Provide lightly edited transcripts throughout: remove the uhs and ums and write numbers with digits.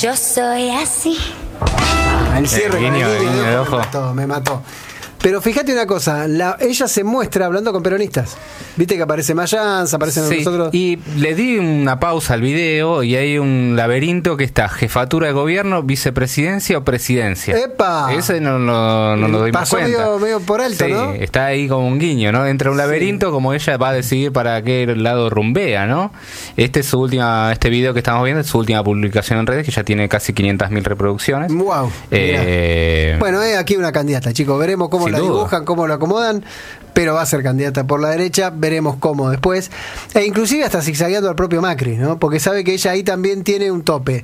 Yo soy así. El cierre guiño de ojo. Me mató. Pero fíjate una cosa, ella se muestra hablando con peronistas. Viste que aparece Mayans, aparecen nosotros. Y le di una pausa al video y hay un laberinto que está: jefatura de gobierno, vicepresidencia o presidencia. ¡Epa! Ese no lo dimos pasó cuenta. medio por alto, sí, ¿no? Está ahí como un guiño, ¿no? Entra un laberinto, como ella va a decidir para qué lado rumbea, ¿no? Este video que estamos viendo es su última publicación en redes, que ya tiene casi 500.000 reproducciones. ¡Wow! Bueno, aquí una candidata, chicos. Veremos cómo la dibujan, cómo lo acomodan, pero va a ser candidata por la derecha, veremos cómo después, e inclusive hasta zigzagueando al propio Macri, ¿no? Porque sabe que ella ahí también tiene un tope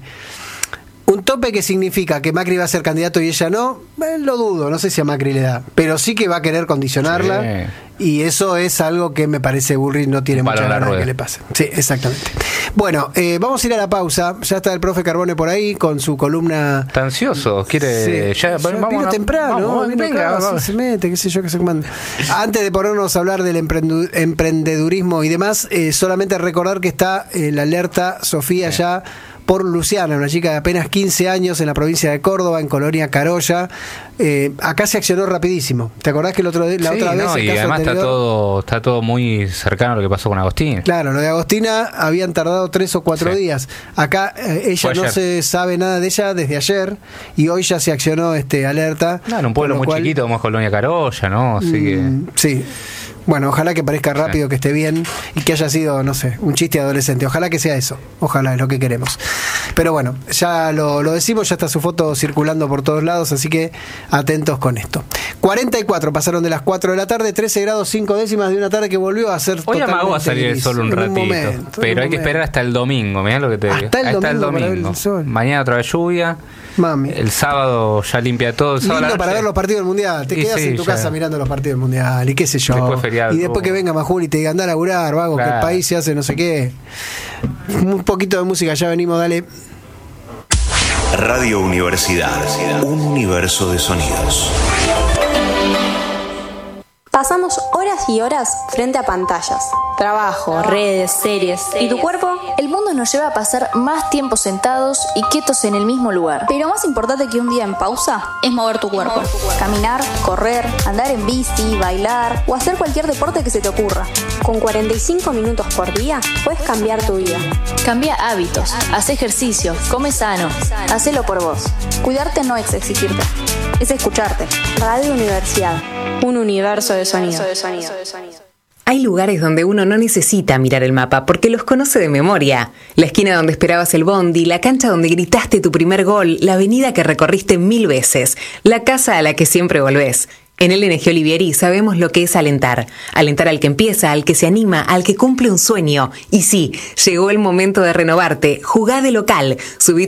que significa que Macri va a ser candidato y ella no, lo dudo, no sé si a Macri le da, pero sí que va a querer condicionarla, y eso es algo que me parece Bullrich no tiene mucha ganas de que le pase. Sí, exactamente. Bueno, vamos a ir a la pausa, ya está el profe Carbone por ahí con su columna. Está ansioso, quiere... Sí, vino temprano, venga, se mete, qué sé yo, que se comanda. Antes de ponernos a hablar del emprendedurismo y demás, solamente recordar que está la alerta Sofía ya por Luciana, una chica de apenas 15 años en la provincia de Córdoba, en Colonia Carolla. Acá se accionó rapidísimo. ¿Te acordás que otra vez? Y además está todo muy cercano a lo que pasó con Agostina. Claro, lo de Agostina habían tardado 3 o 4 días. Acá ella no se sabe nada de ella desde ayer, y hoy ya se accionó alerta. Claro, un pueblo muy chiquito como es Colonia Carolla, ¿no? Así que... Sí. Bueno, ojalá que parezca rápido, que esté bien y que haya sido, no sé, un chiste adolescente. Ojalá que sea eso. Ojalá, es lo que queremos. Pero bueno, ya lo decimos, ya está su foto circulando por todos lados, así que atentos con esto. 44 pasaron de las 4 de la tarde, 13 grados 5 décimas de una tarde que volvió a ser hoy totalmente va a salir el sol un ratito, pero hay que esperar hasta el domingo, mirá lo que te digo. Hasta el domingo. Mañana otra vez lluvia. Mami. El sábado ya limpia todo. El sábado lindo para ver los partidos del Mundial. Te quedas en tu casa mirando los partidos del Mundial y qué sé yo. Y después que venga Majul y te diga, anda a laburar, vago, que el país se hace no sé qué. Un poquito de música, ya venimos, dale. Radio Universidad, un universo de sonidos. Pasamos horas y horas frente a pantallas, trabajo, redes, series, ¿y tu cuerpo? El mundo nos lleva a pasar más tiempo sentados y quietos en el mismo lugar. Pero más importante que un día en pausa es mover tu cuerpo. Caminar, correr, andar en bici, bailar o hacer cualquier deporte que se te ocurra. Con 45 minutos por día puedes cambiar tu vida. Cambia hábitos, haz ejercicio, come sano, hacelo por vos. Cuidarte no es exigirte, es escucharte. Radio Universidad, un universo de sonido. Hay lugares donde uno no necesita mirar el mapa porque los conoce de memoria. La esquina donde esperabas el bondi, la cancha donde gritaste tu primer gol, la avenida que recorriste 1000 veces, la casa a la que siempre volvés. En LNG Olivieri sabemos lo que es alentar. Alentar al que empieza, al que se anima, al que cumple un sueño. Y sí, llegó el momento de renovarte. Jugá de local. Subí